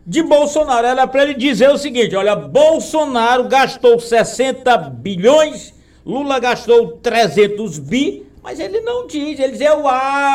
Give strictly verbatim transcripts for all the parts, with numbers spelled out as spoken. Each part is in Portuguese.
de Bolsonaro. Era para ele dizer o seguinte: olha, Bolsonaro gastou sessenta bilhões, Lula gastou trezentos bi, mas ele não diz, ele diz, eu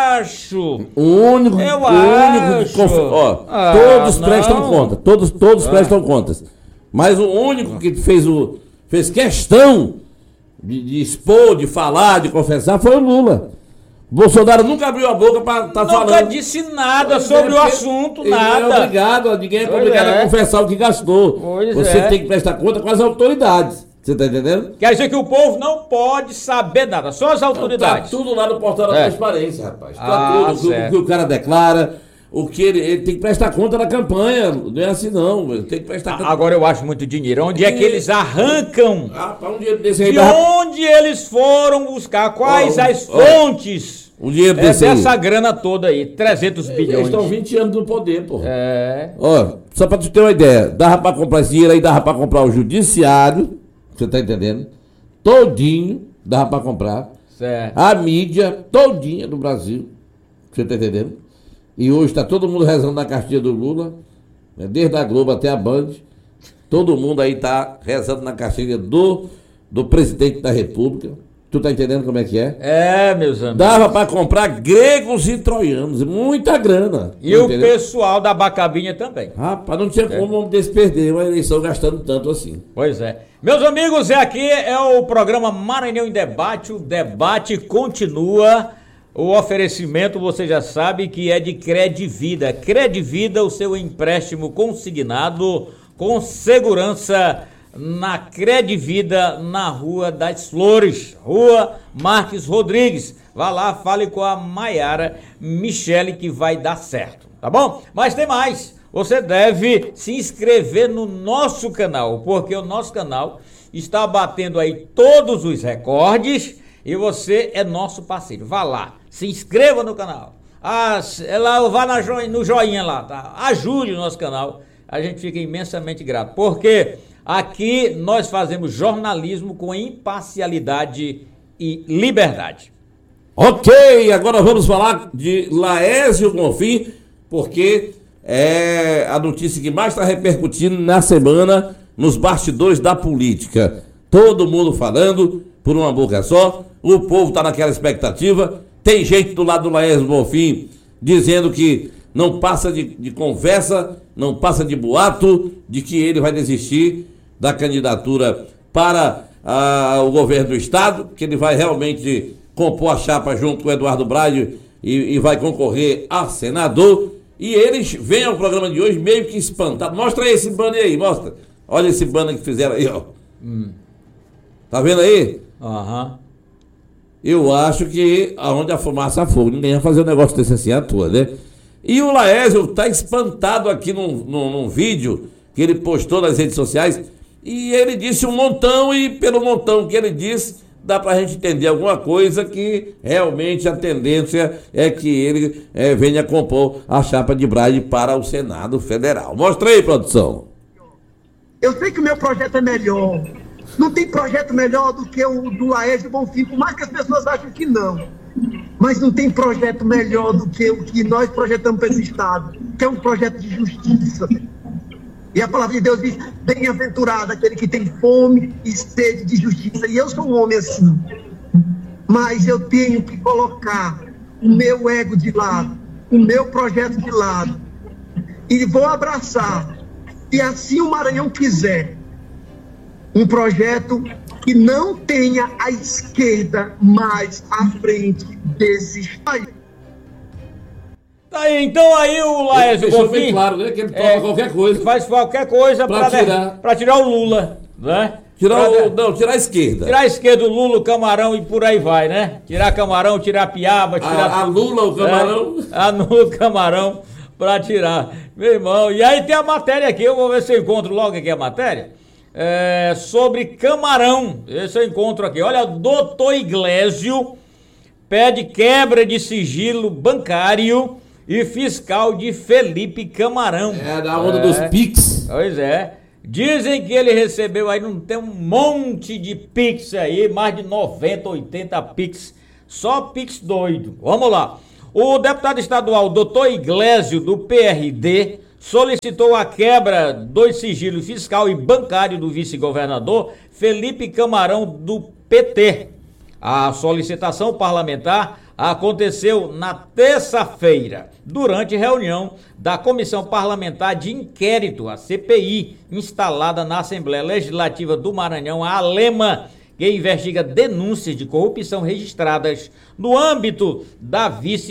acho. O único, eu o acho. único que conf... Ó, ah, todos não. prestam conta, todos, todos ah. prestam contas. Mas o único que fez, o, fez questão de, de expor, de falar, de confessar foi o Lula. Bolsonaro nunca abriu a boca para estar tá falando. Nunca disse nada pois sobre é, o assunto, ele nada. Não é obrigado, ninguém é pois obrigado é. a confessar o que gastou. Pois Você é. tem que prestar conta com as autoridades. Você tá entendendo? Quer dizer que o povo não pode saber nada, só as autoridades. Tá tudo lá no portal da é. transparência, rapaz. Tá ah, tudo, o, o que o cara declara, o que ele, ele tem que prestar conta na campanha. Não é assim não, ele tem que prestar conta. Agora eu acho muito dinheiro. Onde é que eles arrancam? Ah, para um dinheiro desse aí. De onde eles foram buscar? Quais oh, as oh, fontes? Um dinheiro é desse dessa aí. grana toda aí, trezentos bilhões. Eles estão vinte anos no poder, pô. É. Ó, só pra tu ter uma ideia, dava pra comprar esse dinheiro aí, dava pra comprar o judiciário, você tá entendendo? Todinho, dava pra comprar. Certo. A mídia todinha do Brasil, você tá entendendo? E hoje tá todo mundo rezando na cartilha do Lula, né? Desde a Globo até a Band, todo mundo aí tá rezando na cartilha do, do presidente da República. Tu tá entendendo como é que é? É, meus amigos. Dava pra comprar gregos e troianos, muita grana. E o entendeu? Pessoal da Bacabinha também. Rapaz, não tinha é. como um homem desse perder uma eleição gastando tanto assim. Pois é. Meus amigos, é aqui é o programa Maranhão em Debate. O debate continua. O oferecimento, você já sabe que é de Credivida. Credivida, o seu empréstimo consignado com segurança na Credivida, na Rua das Flores, Rua Marques Rodrigues. Vá lá, fale com a Maiara Michele que vai dar certo, tá bom? Mas tem mais, você deve se inscrever no nosso canal, porque o nosso canal está batendo aí todos os recordes e você é nosso parceiro. Vá lá, se inscreva no canal, ah, lá, vá na jo, no joinha lá, tá? Ajude o nosso canal, a gente fica imensamente grato, porque aqui nós fazemos jornalismo com imparcialidade e liberdade. Ok, agora vamos falar de Laésio Bonfim, porque é a notícia que mais está repercutindo na semana nos bastidores da política. Todo mundo falando por uma boca só, o povo está naquela expectativa. Tem gente do lado do Laésio Bonfim dizendo que não passa de, de conversa, não passa de boato, de que ele vai desistir da candidatura para ah, o governo do estado, que ele vai realmente compor a chapa junto com o Eduardo Braga e, e vai concorrer a senador. E eles vêm ao programa de hoje meio que espantados. Mostra aí esse banner aí, mostra. Olha esse banner que fizeram aí, ó. Hum. Tá vendo aí? Aham. Uhum. Eu acho que aonde a fumaça há fogo, ninguém vai fazer um negócio desse assim à toa, né? E o Laésio tá espantado aqui num, num, num vídeo que ele postou nas redes sociais. E ele disse um montão, e pelo montão que ele disse, dá pra gente entender alguma coisa, que realmente a tendência é que ele é, venha compor a chapa de Braga para o Senado Federal. Mostra aí, produção. Eu sei que o meu projeto é melhor. Não tem projeto melhor do que o do Laésio Bonfim, por mais que as pessoas achem que não. Mas não tem projeto melhor do que o que nós projetamos para esse Estado, que é um projeto de justiça. E a palavra de Deus diz, bem-aventurado aquele que tem fome e sede de justiça. E eu sou um homem assim. Mas eu tenho que colocar o meu ego de lado, o meu projeto de lado. E vou abraçar, se assim o Maranhão quiser, um projeto que não tenha a esquerda mais à frente desse Estado. Tá aí, então aí o Laésio Bonfim, bem claro, né, que ele topa é, qualquer coisa. Faz qualquer coisa para tirar. Pra tirar o Lula, né? Tirar pra, o, não, tirar a esquerda. Tirar a esquerda, o Lula, o Camarão e por aí vai, né? Tirar Camarão, tirar Piaba, tirar... A, a Lula, o Camarão. É, a Lula, o Camarão, pra tirar. Meu irmão, e aí tem a matéria aqui, eu vou ver se eu encontro logo aqui a matéria. É, sobre Camarão, esse eu encontro aqui. Olha, doutor Iglesio pede quebra de sigilo bancário e fiscal de Felipe Camarão. É, da onda é, dos Pix. Pois é. Dizem que ele recebeu aí, não tem um monte de Pix aí, mais de noventa, oitenta Pix. Só Pix doido. Vamos lá. O deputado estadual doutor Iglesio, do P R D, solicitou a quebra do sigilo fiscal e bancário do vice-governador Felipe Camarão, do P T. A solicitação parlamentar aconteceu na terça-feira, durante reunião da Comissão Parlamentar de Inquérito, a C P I, instalada na Assembleia Legislativa do Maranhão, a ALEMA, que investiga denúncias de corrupção registradas no âmbito da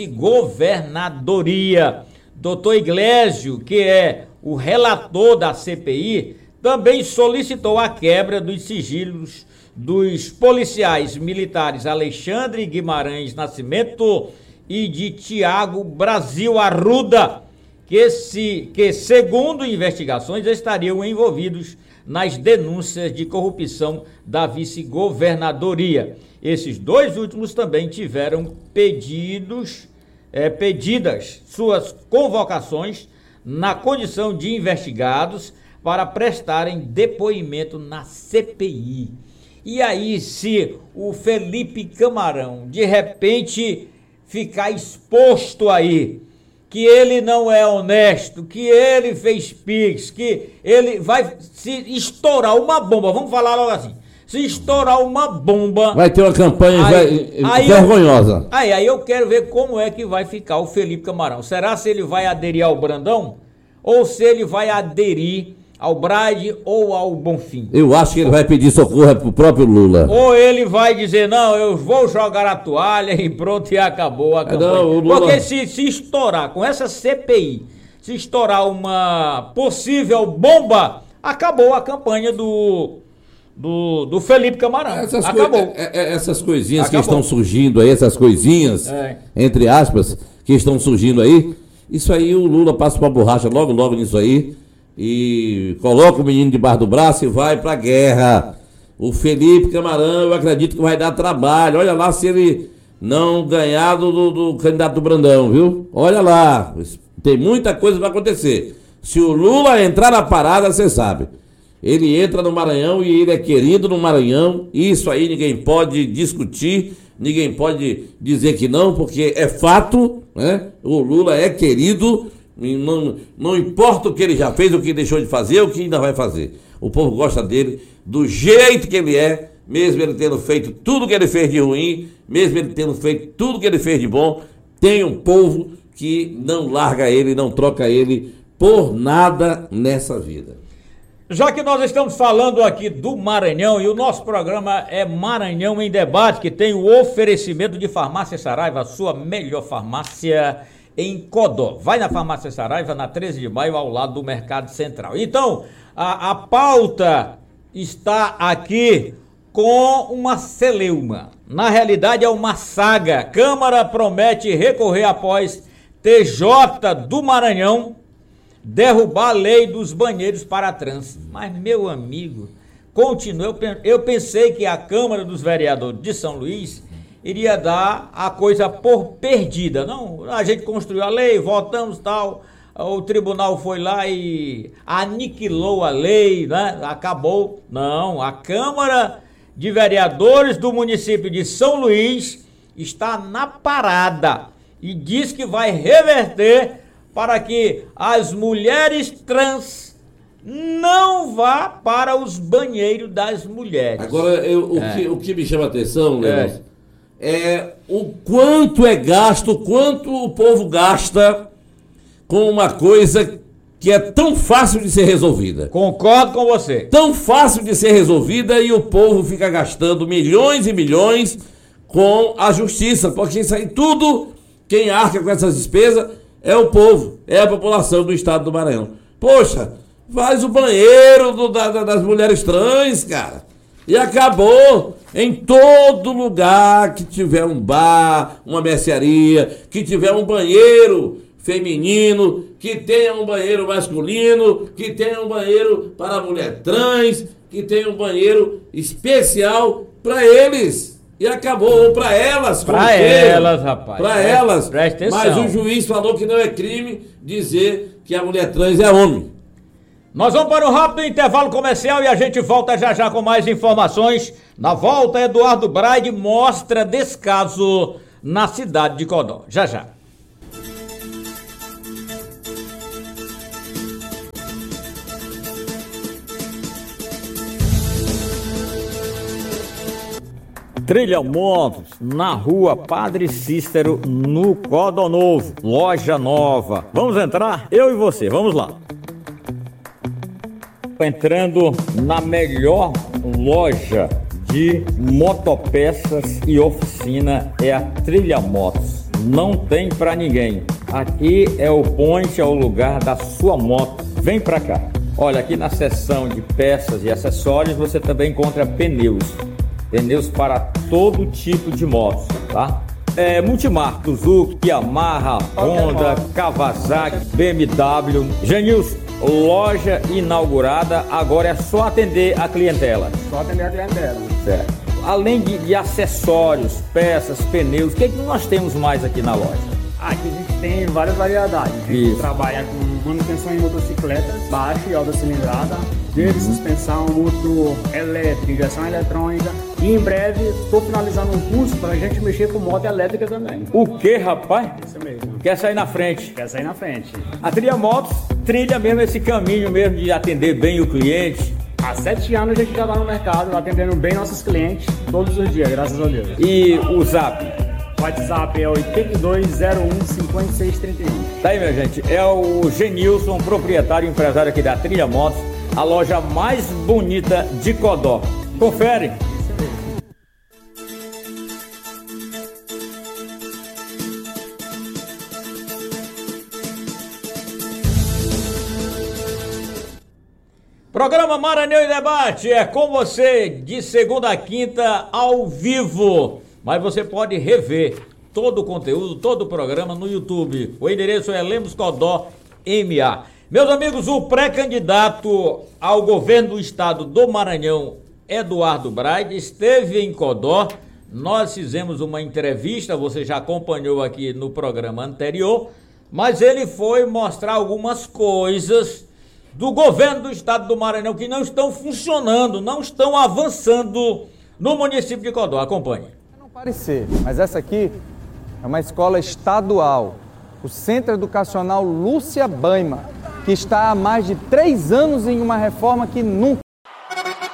vice-governadoria. Doutor Iglesio, que é o relator da C P I, também solicitou a quebra dos sigilos dos policiais militares Alexandre Guimarães Nascimento e de Tiago Brasil Arruda, que, se, que, segundo investigações, estariam envolvidos nas denúncias de corrupção da vice-governadoria. Esses dois últimos também tiveram pedidos, é, pedidas suas convocações na condição de investigados para prestarem depoimento na C P I. E aí, se o Felipe Camarão, de repente, ficar exposto aí, que ele não é honesto, que ele fez pix, que ele vai se estourar uma bomba, vamos falar logo assim, se estourar uma bomba... Vai ter uma campanha aí, aí vergonhosa. Eu, aí, aí eu quero ver como é que vai ficar o Felipe Camarão. Será se ele vai aderir ao Brandão ou se ele vai aderir ao Braide ou ao Bonfim? Eu acho que ele vai pedir socorro pro próprio Lula. Ou ele vai dizer, não, eu vou jogar a toalha e pronto, e acabou a campanha. Não, o Lula... Porque se, se estourar com essa C P I, se estourar uma possível bomba, acabou a campanha do, do, do Felipe Camarão. Essas acabou. Coi essas coisinhas acabou. que estão surgindo aí, essas coisinhas, é. entre aspas, que estão surgindo aí, isso aí o Lula passa uma borracha logo, logo nisso aí. E coloca o menino debaixo do braço e vai pra guerra. O Felipe Camarão, eu acredito que vai dar trabalho. Olha lá se ele não ganhar do, do, do candidato do Brandão, viu? Olha lá, tem muita coisa pra acontecer. Se o Lula entrar na parada, você sabe. Ele entra no Maranhão e ele é querido no Maranhão. Isso aí ninguém pode discutir, ninguém pode dizer que não, porque é fato, né? O Lula é querido. Não, não importa o que ele já fez, o que deixou de fazer, o que ainda vai fazer. O povo gosta dele do jeito que ele é, mesmo ele tendo feito tudo que ele fez de ruim, mesmo ele tendo feito tudo que ele fez de bom. Tem um povo que não larga ele, não troca ele por nada nessa vida. Já que nós estamos falando aqui do Maranhão e o nosso programa é Maranhão em Debate, que tem o oferecimento de Farmácia Saraiva, a sua melhor farmácia em Codó. Vai na Farmácia Saraiva, na treze de maio, ao lado do Mercado Central. Então, a, a pauta está aqui com uma celeuma. Na realidade, é uma saga. Câmara promete recorrer após T J do Maranhão derrubar a lei dos banheiros para trans. Mas, meu amigo, continua. Eu pensei que a Câmara dos Vereadores de São Luís iria dar a coisa por perdida. Não, a gente construiu a lei, votamos tal, o tribunal foi lá e aniquilou a lei, né? Acabou. Não, a Câmara de Vereadores do município de São Luís está na parada e diz que vai reverter para que as mulheres trans não vá para os banheiros das mulheres. Agora, eu, o, é. que, o que me chama a atenção, Leandro, é. É o quanto é gasto, o quanto o povo gasta com uma coisa que é tão fácil de ser resolvida. Concordo com você. Tão fácil de ser resolvida e o povo fica gastando milhões e milhões com a justiça, porque isso aí tudo, quem arca com essas despesas é o povo, é a população do estado do Maranhão. Poxa, faz o banheiro do, da, das mulheres trans, cara. E acabou. Em todo lugar que tiver um bar, uma mercearia, que tiver um banheiro feminino, que tenha um banheiro masculino, que tenha um banheiro para a mulher trans, que tenha um banheiro especial para eles. E acabou, para elas. Para elas, rapaz. Para elas. Presta atenção. Mas o juiz falou que não é crime dizer que a mulher trans é homem. Nós vamos para um rápido intervalo comercial e a gente volta já já com mais informações. Na volta, Eduardo Braide mostra descaso na cidade de Codó. Já já. Trilha Motos, na rua Padre Cícero, no Códó Novo, loja nova. Vamos entrar? Eu e você, vamos lá. Entrando na melhor loja de motopeças e oficina, é a Trilha Motos. Não tem pra ninguém. Aqui é o point, é o lugar da sua moto. Vem pra cá. Olha, aqui na seção de peças e acessórios você também encontra pneus. Pneus para todo tipo de motos, tá? É, multimarca, Suzuki, Yamaha, Honda, Kawasaki, B M W. Genilson, loja inaugurada, agora é só atender a clientela. Só atender a clientela. Certo. Além de, de acessórios, peças, pneus, o que é que nós temos mais aqui na loja? Aqui a gente tem várias variedades. A gente Isso. trabalha com manutenção em motocicletas, baixa e alta cilindrada, desde suspensão, motor elétrica, injeção eletrônica. E em breve estou finalizando um curso para a gente mexer com moto elétrica também. O que, rapaz? Isso mesmo. Quer sair na frente? Quer sair na frente. A Trilha Motos trilha mesmo esse caminho mesmo de atender bem o cliente. Há sete anos a gente já está no mercado, atendendo bem nossos clientes todos os dias, graças a Deus. E o Zap? O WhatsApp é oito dois zero um cinco seis três um. Tá aí, minha gente. É o Genilson, proprietário e empresário aqui da Trilha Motos, a loja mais bonita de Códó. Confere. Programa Maranhão em Debate é com você de segunda a quinta ao vivo, mas você pode rever todo o conteúdo, todo o programa no YouTube. O endereço é Lemos Códó M A. Meus amigos, o pré-candidato ao governo do estado do Maranhão, Eduardo Braide, esteve em Códó. Nós fizemos uma entrevista, você já acompanhou aqui no programa anterior, mas ele foi mostrar algumas coisas do governo do estado do Maranhão que não estão funcionando, não estão avançando no município de Códó. Acompanhe. Não parecer, mas essa aqui é uma escola estadual, o Centro Educacional Lúcia Baima, que está há mais de três anos em uma reforma que nunca